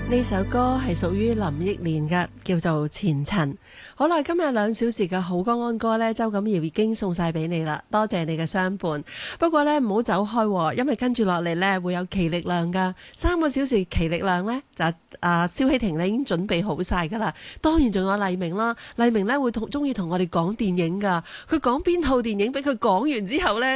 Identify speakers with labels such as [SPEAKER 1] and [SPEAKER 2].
[SPEAKER 1] 呢首歌係屬於林憶蓮嘅，叫做《前塵》。好啦，今日2小時嘅好歌安歌呢，周錦瑤已經送晒俾你啦，多謝你嘅相伴。不過呢，唔好走開，因為跟住落嚟呢會有奇力量噶，3個小時奇力量呢，就蕭希婷呢已經準備好晒噶啦。當然仲有黎明啦，黎明呢會中意同我哋講電影噶，佢講邊套電影俾佢講完之後呢。